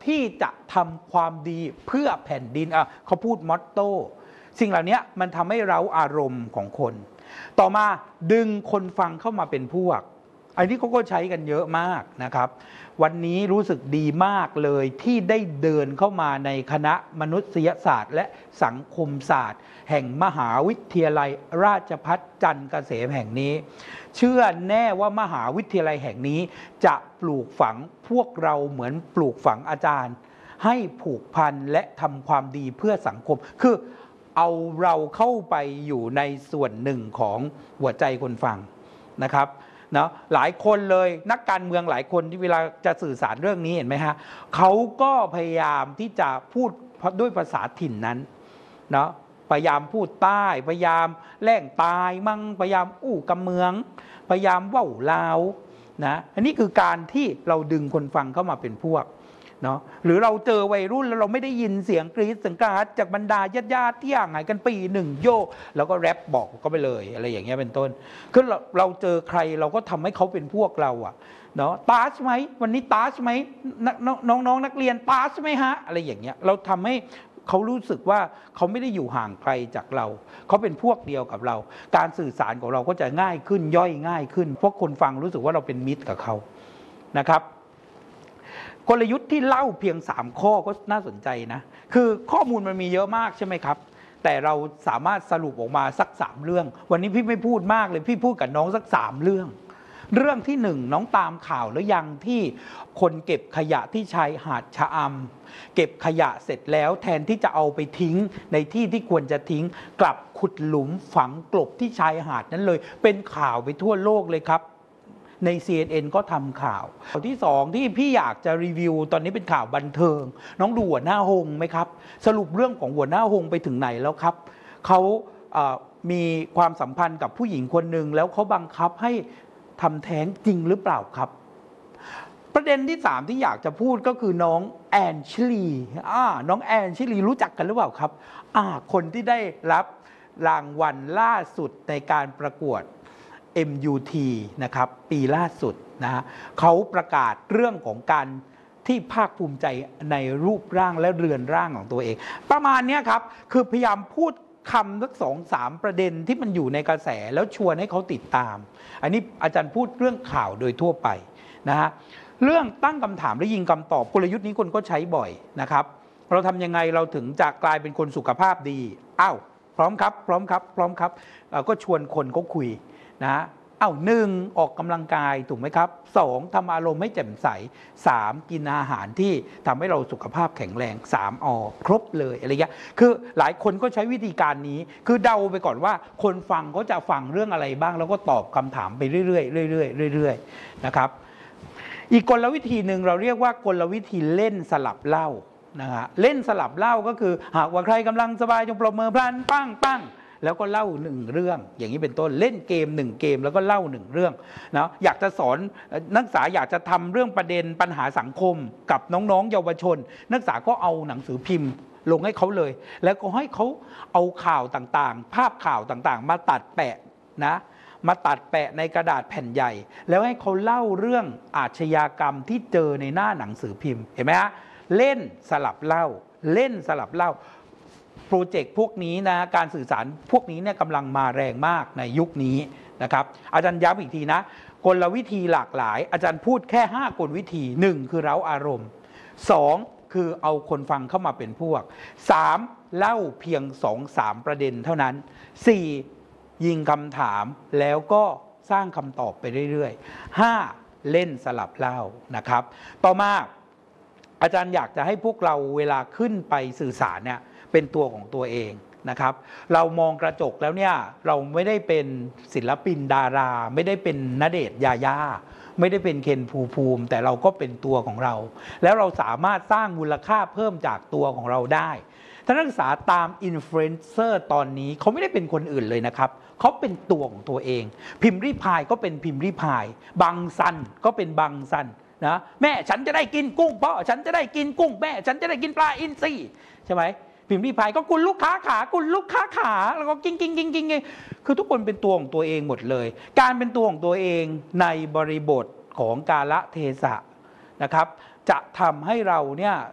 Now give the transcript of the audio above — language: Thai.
ที่จะทำความดีเพื่อแผ่นดินเขาพูดมอตโต้สิ่งเหล่านี้มันทำให้เราอารมณ์ของคนต่อมาดึงคนฟังเข้ามาเป็นพวกอันนี้เขาก็ใช้กันเยอะมากนะครับวันนี้รู้สึกดีมากเลยที่ได้เดินเข้ามาในคณะมนุษยศาสตร์และสังคมศาสตร์แห่งมหาวิทยาลัยราชภัฏจันทร์เกษมแห่งนี้เชื่อแน่ว่ามหาวิทยาลัยแห่งนี้จะปลูกฝังพวกเราเหมือนปลูกฝังอาจารย์ให้ผูกพันและทำความดีเพื่อสังคมคือเอาเราเข้าไปอยู่ในส่วนหนึ่งของหัวใจคนฟังนะครับเนาะหลายคนเลยนักการเมืองหลายคนที่เวลาจะสื่อสารเรื่องนี้เห็นไหมฮะเขาก็พยายามที่จะพูดด้วยภาษาถิ่นนั้นเนาะพยายามพูดใต้พยายามแล่งตายมั่งพยายามอู้กำเมืองพยายามว่าวลาวนะอันนี้คือการที่เราดึงคนฟังเข้ามาเป็นพวกเนาะหรือเราเจอวัยรุ่นแล้วเราไม่ได้ยินเสียงกรี๊ดเสียงกราดจากบรรดาญาติที่ห่างหายกันปีหนึ่งโยแล้วก็แรปบอกก็ไปเลยอะไรอย่างเงี้ยเป็นต้นคือเราเจอใครเราก็ทำให้เขาเป็นพวกเราอะเนาะตาชไหมวันนี้ตาชไหมน้องนักเรียนตาชไหมฮะอะไรอย่างเงี้ยเราทำให้เขารู้สึกว่าเขาไม่ได้อยู่ห่างไกลจากเราเขาเป็นพวกเดียวกับเราการสื่อสารของเราก็จะง่ายขึ้นย่อยง่ายขึ้นเพราะคนฟังรู้สึกว่าเราเป็นมิตรกับเขานะครับกลยุทธ์ที่เล่าเพียง3ข้อก็น่าสนใจนะคือข้อมูลมันมีเยอะมากใช่ไหมครับแต่เราสามารถสรุปออกมาสัก3เรื่องวันนี้พี่ไม่พูดมากเลยพี่พูดกับน้องสัก3เรื่องที่1น้องตามข่าวแล้วยังที่คนเก็บขยะที่ชายหาดชะอำเก็บขยะเสร็จแล้วแทนที่จะเอาไปทิ้งในที่ที่ควรจะทิ้งกลับขุดหลุมฝังกลบที่ชายหาดนั้นเลยเป็นข่าวไปทั่วโลกเลยครับใน CNN ก็ทำข่าวที่2ที่พี่อยากจะรีวิวตอนนี้เป็นข่าวบันเทิงน้องดูหัวหน้าหงไหมครับสรุปเรื่องของหัวหน้าหงไปถึงไหนแล้วครับเขามีความสัมพันธ์กับผู้หญิงคนหนึ่งแล้วเขาบังคับให้ทำแท้งจริงหรือเปล่าครับประเด็นที่3ที่อยากจะพูดก็คือน้องแอนชิลีน้องแอนชิลีรู้จักกันหรือเปล่าครับคนที่ได้รับรางวัลล่าสุดในการประกวดMUT นะครับปีล่าสุดนะฮะเขาประกาศเรื่องของการที่ภาคภูมิใจในรูปร่างและเรือนร่างของตัวเองประมาณนี้ครับคือพยายามพูดคำสัก2-3ประเด็นที่มันอยู่ในกระแสแล้วชวนให้เขาติดตามอันนี้อาจารย์พูดเรื่องข่าวโดยทั่วไปนะฮะเรื่องตั้งคำถามและยิงคำตอบกลยุทธ์นี้คนก็ใช้บ่อยนะครับเราทำยังไงเราถึงจะกลายเป็นคนสุขภาพดีพร้อมครับก็ชวนคนเขาคุยนะ1ออกกำลังกายถูกไหมครับ2ทำอารมณ์ให้แจ่มใส3กินอาหารที่ทำให้เราสุขภาพแข็งแรง3ครบเลยอะไรเงี้ยคือหลายคนก็ใช้วิธีการนี้คือเดาไปก่อนว่าคนฟังเขาจะฟังเรื่องอะไรบ้างแล้วก็ตอบคำถามไปเรื่อยๆนะครับอีกกลวิธีหนึ่งเราเรียกว่ากลวิธีเล่นสลับเล่านะฮะเล่นสลับเล่าก็คือหากว่าใครกำลังสบายจงปรบมือพลันปั้งแล้วก็เล่า1เรื่องอย่างนี้เป็นต้นเล่นเกม1เกมแล้วก็เล่า1เรื่องนะอยากจะสอนนักศึกษาอยากจะทำเรื่องประเด็นปัญหาสังคมกับน้องๆเยาวชนนักศึกษาก็เอาหนังสือพิมพ์ลงให้เขาเลยแล้วก็ให้เขาเอาข่าวต่างๆภาพข่าวต่างๆมาตัดแปะนะมาตัดแปะในกระดาษแผ่นใหญ่แล้วให้เขาเล่าเรื่องอาชญากรรมที่เจอในหน้าหนังสือพิมพ์เห็นไหมฮะเล่นสลับเล่าโปรเจกต์พวกนี้นะการสื่อสารพวกนี้เนี่ยกำลังมาแรงมากในยุคนี้นะครับอาจารย์ย้ำอีกทีนะกลวิธีหลากหลายอาจารย์พูดแค่5กลวิธี1คือเร้าอารมณ์2คือเอาคนฟังเข้ามาเป็นพวก3เล่าเพียง 2-3 ประเด็นเท่านั้น4ยิงคำถามแล้วก็สร้างคำตอบไปเรื่อยๆ5เล่นสลับเล่านะครับต่อมาอาจารย์อยากจะให้พวกเราเวลาขึ้นไปสื่อสารเนี่ยเป็นตัวของตัวเองนะครับเรามองกระจกแล้วเนี่ยเราไม่ได้เป็นศิลปินดาราไม่ได้เป็นณเดชน์ยาย่าไม่ได้เป็นเคนภูมิแต่เราก็เป็นตัวของเราแล้วเราสามารถสร้างมูลค่าเพิ่มจากตัวของเราได้ท่านนักศึกษาตามอินฟลูเอนเซอร์ตอนนี้เขาไม่ได้เป็นคนอื่นเลยนะครับเขาเป็นตัวของตัวเองพิมพ์ริพายก็เป็นพิมพ์ริพายบังซันก็เป็นบังซันนะแม่ฉันจะได้กินกุ้งพ่อฉันจะได้กินกุ้งแม่ฉันจะได้กินปลาอินทรีใช่ไหมพิมพ์ริพายก็คุณลูกค้าขาคุณลูกค้าขาแล้วก็กิ้งคือทุกคนเป็นตัวของตัวเองหมดเลยการเป็นตัวของตัวเองในบริบทของกาลเทศะนะครับจะทำให้เราเนี่ย